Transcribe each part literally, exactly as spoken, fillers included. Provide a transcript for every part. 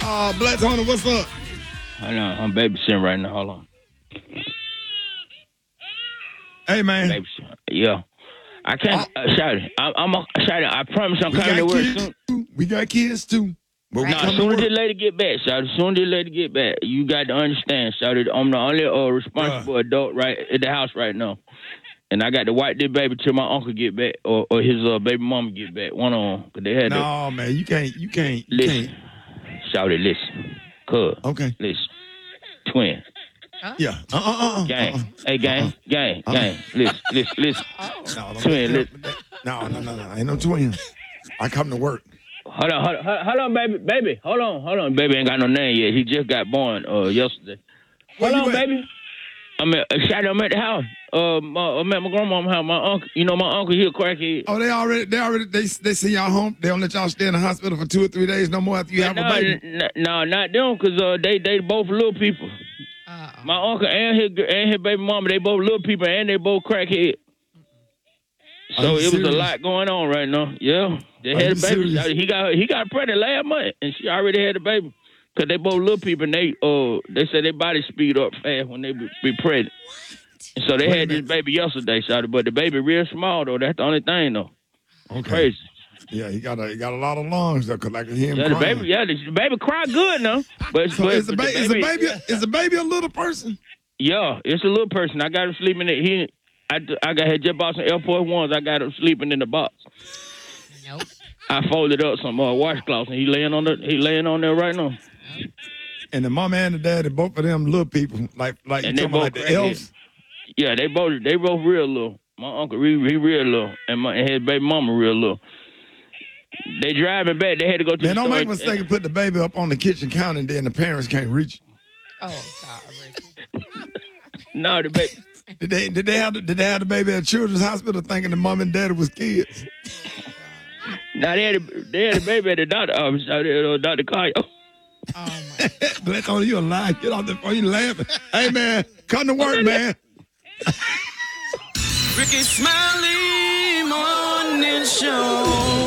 Oh, Black Tony, what's up? I know. I'm babysitting right now. Hold on. Hey, man. Babysitting. Yeah. I can't uh, shout it. I'm, I'm a shout it. I promise I'm coming to work soon. Too. We got kids too. But no, as soon as this lady get back, shout it. As soon as this lady get back, you got to understand, shout it. I'm the only uh, responsible uh. adult right at the house right now, and I got to wipe this baby till my uncle get back or, or his uh, baby mama get back. One on, cause they had. No, to, man, you can't. You can't. You listen, can't. Shout it. Listen, cuz. Okay. Listen, twin. Huh? Yeah. Uh uh uh. Gang. Uh-uh. Hey, gang. Uh-uh. Gang. Uh-uh. Gang. Listen. Listen. Listen. No, twin. Listen. No, no, no, no. Ain't no twins. I come to work. Hold on, hold on, hold on, baby, baby. Hold on, hold on, baby. Ain't got no name yet. He just got born uh, yesterday. Hold on, baby. I'm at, uh, I'm at the house. Uh, my, I'm at my grandma's house. My uncle, you know, my uncle, he a crackhead. Oh, they already, they already, they they send y'all home. They don't let y'all stay in the hospital for two or three days no more after you have no, a baby. N- n- no, not them, cause uh, they they both little people. Uh-oh. My uncle and his and his baby mama, they both little people, and they both crackhead. So it was a lot going on right now. Yeah, they had a baby. Serious? He got he got pregnant last month, and she already had a baby. Cause they both little people, and they uh they said their body speed up fast when they be, be pregnant. And so they Wait had this baby yesterday, shawty, but the baby real small though. That's the only thing though. Okay. Crazy. Yeah, he got a he got a lot of lungs though, cause I can hear him yeah, the crying. baby, yeah, the baby cry good now. But, so but is the, ba- the baby, is the baby is the baby a little person? Yeah, it's a little person. I got him sleeping in he. I, I got had just bought some Air Force Ones. I got him sleeping in the box. Nope. I folded up some uh, washcloths and he laying on the he laying on there right now. And the mama and the daddy, both of them little people, like like you talking about like the elves. Yeah, they both they both real little. My uncle he, he real little, and my and his baby mama real little. They driving back. They had to go to. Man, the don't store make a mistake and put the baby up on the kitchen counter, and then the parents can't reach. Oh God, no, the baby. Did they did they have the, did they have the baby at Children's Hospital thinking the mom and daddy was kids? No, they had a, they had a baby at the doctor office. Uh, Doctor Cayo. Oh my! Black on you alive? Get off the phone. You laughing? Hey man, come to work, man. Ricky Smiley Morning Show.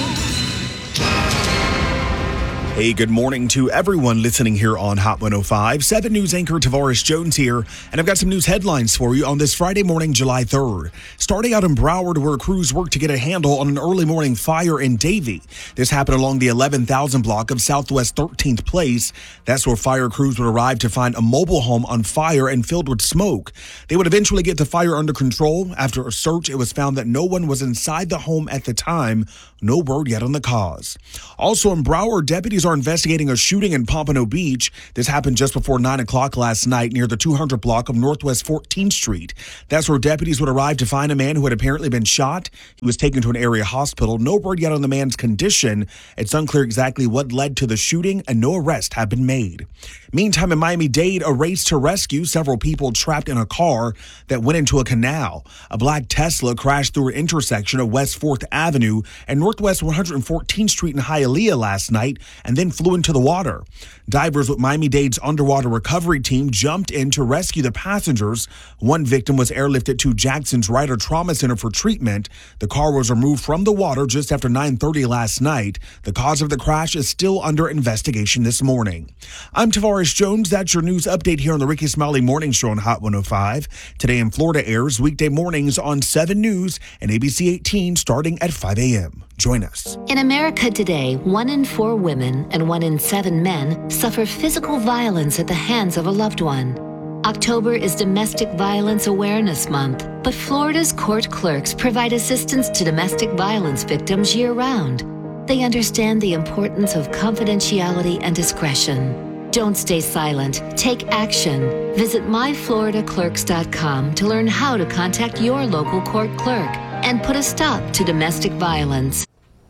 Hey, good morning to everyone listening here on Hot one oh five. seven News anchor Tavares Jones here, and I've got some news headlines for you on this Friday morning, July third. Starting out in Broward, where crews work to get a handle on an early morning fire in Davie. This happened along the eleven thousand block of Southwest thirteenth Place. That's where fire crews would arrive to find a mobile home on fire and filled with smoke. They would eventually get the fire under control. After a search, it was found that no one was inside the home at the time. No word yet on the cause. Also in Broward, deputies are investigating a shooting in Pompano Beach. This happened just before nine o'clock last night near the two hundred block of Northwest fourteenth Street. That's where deputies would arrive to find a man who had apparently been shot. He was taken to an area hospital. No word yet on the man's condition. It's unclear exactly what led to the shooting, and no arrests have been made. Meantime, in Miami-Dade, a race to rescue several people trapped in a car that went into a canal. A black Tesla crashed through an intersection of West fourth Avenue and Northwest one hundred fourteenth Street in Hialeah last night, and then flew into the water. Divers with Miami-Dade's underwater recovery team jumped in to rescue the passengers. One victim was airlifted to Jackson's Ryder Trauma Center for treatment. The car was removed from the water just after nine thirty last night. The cause of the crash is still under investigation this morning. I'm Tavares Jones. That's your news update here on the Ricky Smiley Morning Show on Hot one oh five. Today in Florida airs weekday mornings on seven News and A B C eighteen starting at five a.m. Join us. In America today, one in four women and one in seven men suffer physical violence at the hands of a loved one. October is Domestic Violence Awareness Month, but Florida's court clerks provide assistance to domestic violence victims year-round. They understand the importance of confidentiality and discretion. Don't stay silent. Take action. Visit my florida clerks dot com to learn how to contact your local court clerk and put a stop to domestic violence.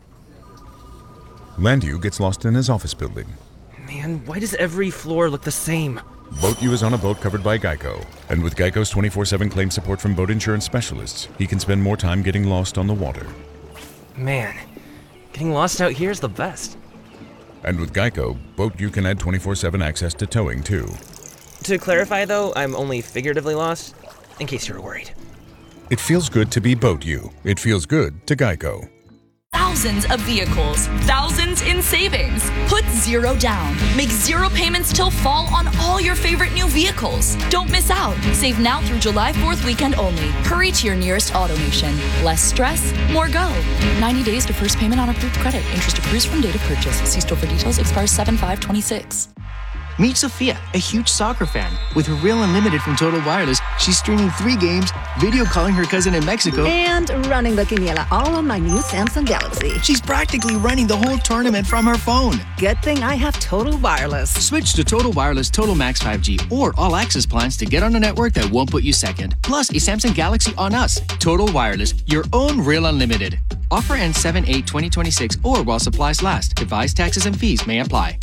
Landu gets lost in his office building. Man, why does every floor look the same? Boat U is on a boat covered by Geico. And with Geico's twenty-four seven claim support from boat insurance specialists, he can spend more time getting lost on the water. Man, getting lost out here is the best. And with Geico, Boat U can add twenty-four seven access to towing, too. To clarify, though, I'm only figuratively lost, in case you were worried. It feels good to be Boat U. It feels good to Geico. Thousands of vehicles, thousands in savings. Put zero down. Make zero payments till fall on all your favorite new vehicles. Don't miss out. Save now through July fourth weekend only. Hurry to your nearest AutoNation. Less stress, more go. ninety days to first payment on approved credit. Interest accrues from date of purchase. See store for details. Expires seven five twenty-six. Meet Sophia, a huge soccer fan. With her Real Unlimited from Total Wireless, she's streaming three games, video calling her cousin in Mexico, and running the quiniela all on my new Samsung Galaxy. She's practically running the whole tournament from her phone. Good thing I have Total Wireless. Switch to Total Wireless Total Max five G or All Access plans to get on a network that won't put you second. Plus, a Samsung Galaxy on us. Total Wireless, your own Real Unlimited. Offer ends seven eight twenty twenty-six or while supplies last. Device taxes and fees may apply.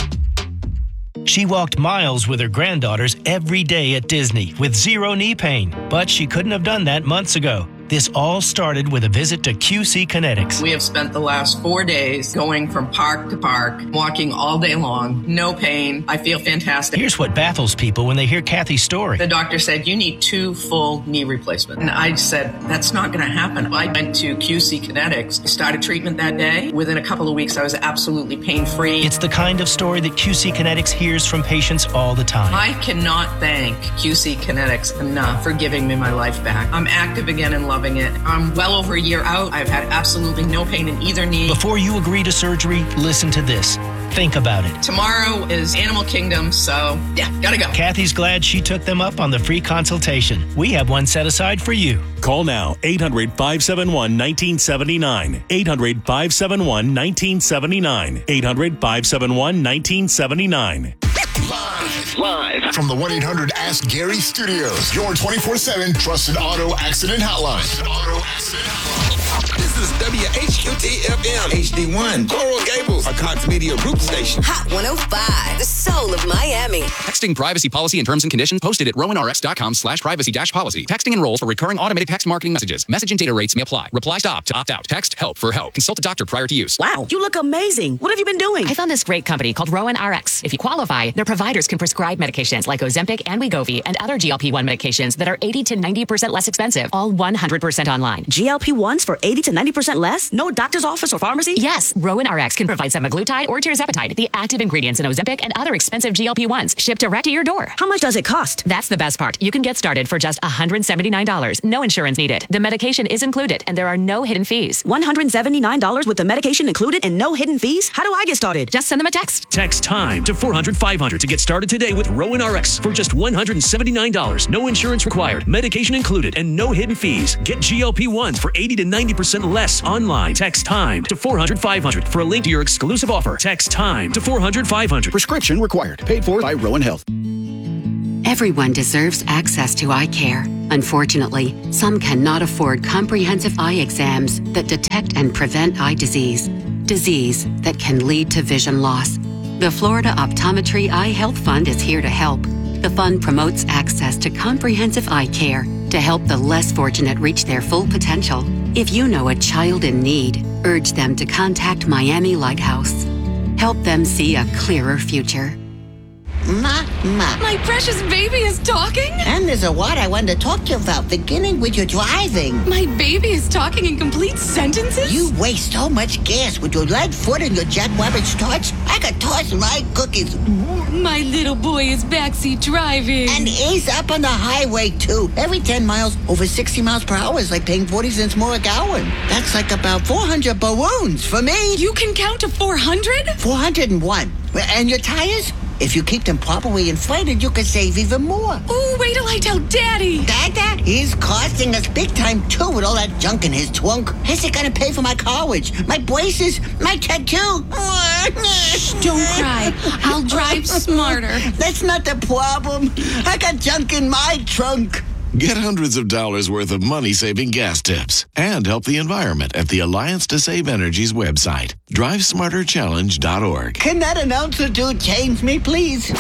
She walked miles with her granddaughters every day at Disney with zero knee pain, but she couldn't have done that months ago. This all started with a visit to Q C Kinetics. We have spent the last four days going from park to park, walking all day long, no pain. I feel fantastic. Here's what baffles people when they hear Kathy's story. The doctor said, you need two full knee replacements. And I said, that's not going to happen. I went to Q C Kinetics, started treatment that day. Within a couple of weeks, I was absolutely pain-free. It's the kind of story that Q C Kinetics hears from patients all the time. I cannot thank Q C Kinetics enough for giving me my life back. I'm active again and loving it. I'm well over a year out. I've had absolutely no pain in either knee. Before you agree to surgery, listen to this. Think about it. Tomorrow is Animal Kingdom, so yeah, gotta go. Kathy's glad she took them up on the free consultation. We have one set aside for you. Call now, eight hundred, five seven one, one nine seven nine. eight hundred, five seven one, one nine seven nine. eight hundred, five seven one, one nine seven nine. Live. Live from the one eight hundred Ask Gary Studios, your twenty-four seven trusted auto accident hotline. Trusted auto accident hotline. This is W H Q T F M H D one, Coral Gables, a Cox Media Group station. Hot one oh five, the soul of Miami. Texting privacy policy and terms and conditions posted at rowan r x dot com slash privacy dash policy. Texting enrolls for recurring automated text marketing messages. Message and data rates may apply. Reply stop to opt out. Text help for help. Consult a doctor prior to use. Wow, you look amazing. What have you been doing? I found this great company called Rowan R X. If you qualify, their providers can prescribe medications like Ozempic and Wegovy and other G L P one medications that are eighty to ninety percent less expensive, all one hundred percent online. G L P ones for eighty to ninety percent less? No doctor's office or pharmacy? Yes, Rowan R X can provide semaglutide or tirzepatide, the active ingredients in Ozempic and other expensive G L P ones, shipped direct to your door. How much does it cost? That's the best part. You can get started for just one hundred seventy-nine dollars. No insurance needed. The medication is included, and there are no hidden fees. one hundred seventy-nine dollars with the medication included and no hidden fees? How do I get started? Just send them a text. Text TIME to four hundred, five hundred to get started today with Rowan R X for just one hundred seventy-nine dollars. No insurance required, medication included, and no hidden fees. Get G L P ones for eighty to ninety percent less online. Text TIME to four hundred, five hundred for a link to your exclusive offer. Text TIME to four hundred, five hundred. Prescription required. Paid for by Rowan Health. Everyone deserves access to eye care. Unfortunately, some cannot afford comprehensive eye exams that detect and prevent eye disease. Disease that can lead to vision loss. The Florida Optometry Eye Health Fund is here to help. The fund promotes access to comprehensive eye care to help the less fortunate reach their full potential. If you know a child in need, urge them to contact Miami Lighthouse. Help them see a clearer future. Ma, ma. My precious baby is talking? And there's a word I wanted to talk to you about, beginning with your driving. My baby is talking in complete sentences? You waste so much gas with your lead foot and your jackrabbit starch. I could toss my cookies. My little boy is backseat driving. And he's up on the highway, too. Every ten miles, over sixty miles per hour is like paying forty cents more a gallon. That's like about four hundred balloons for me. You can count to four hundred? four hundred one. And your tires? If you keep them properly inflated, you can save even more. Ooh, wait till I tell Daddy. Dada? He's costing us big time, too, with all that junk in his trunk. How's he gonna pay for my college, my braces, my tattoo? Shh, don't cry. I'll drive smarter. That's not the problem. I got junk in my trunk. Get hundreds of dollars worth of money-saving gas tips and help the environment at the Alliance to Save Energy's website, drive smarter challenge dot org. Can that announcer dude change me, please?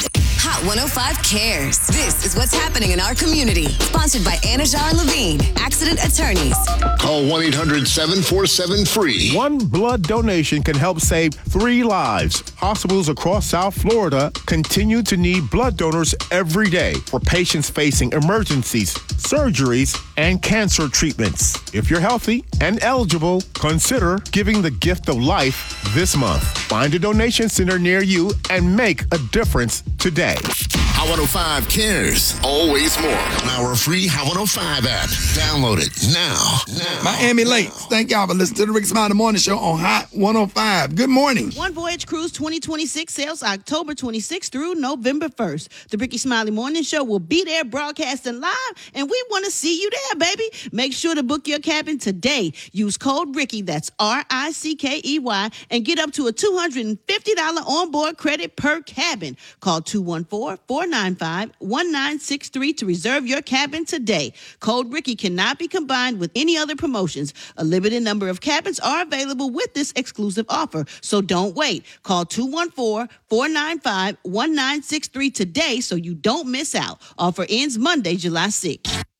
Hot one oh five Cares. This is what's happening in our community. Sponsored by Anajar and Levine, accident attorneys. Call one eight hundred seven four seven free. One blood donation can help save three lives. Hospitals across South Florida continue to need blood donors every day for patients facing emergencies, surgeries, and cancer treatments. If you're healthy and eligible, consider giving the gift of life this month. Find a donation center near you and make a difference today. Hot one oh five Cares. Always more on our free Hot one oh five app. Download it now. now. Miami Lakes. Thank y'all for listening to the Rick Smiley Morning Show on Hot one oh five. Good morning. One Voyage Cruise twenty twenty-six sails October twenty-sixth through November first. The Ricky Smiley Morning Show will be there broadcasting live, and we want to see you there, baby. Make sure to book your cabin today. Use code Ricky, that's R I C K E Y, and get up to a two hundred fifty dollars onboard credit per cabin. Call two one four, four nine five, one nine six three to reserve your cabin today. Code Ricky cannot be combined with any other promotions. A limited number of cabins are available with this exclusive offer, so don't wait. Call two one four, four nine five, one nine six three today so you don't miss out. Offer ends Monday, July sixth.